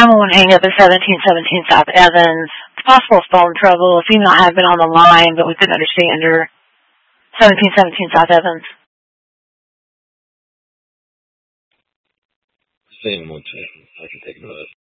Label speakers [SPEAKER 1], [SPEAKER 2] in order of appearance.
[SPEAKER 1] 911 hang up at 1717 South Evans. It's possible phone trouble. A female had been on the line, but we couldn't understand her. 1717 South Evans.
[SPEAKER 2] Same one, I can take a look.